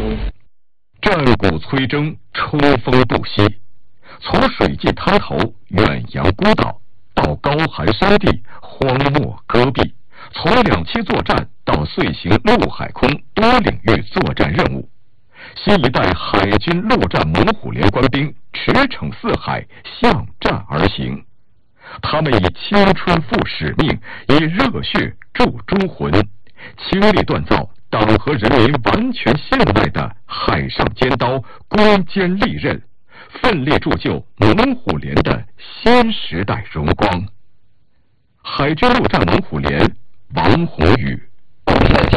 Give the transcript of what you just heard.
战鼓催征，冲锋不息。从水际滩头、远洋孤岛到高寒山地、荒漠戈壁，从两栖作战到遂行陆海空多领域作战任务，新一代海军陆战猛虎连官兵驰骋四海，向战而行。他们以青春赴使命，以热血铸忠魂，倾力锻造党和人民完全信赖的海上尖刀、攻坚利刃，奋力铸就猛虎连的新时代荣光。海军陆战猛虎连，王宏宇。